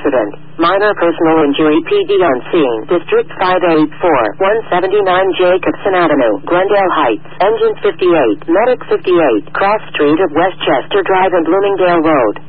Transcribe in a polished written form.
accident. Minor personal injury. PD on scene. District 584, 179 Jacobson Avenue, Glendale Heights. Engine 58, Medic 58, Cross Street of Westchester Drive and Bloomingdale Road.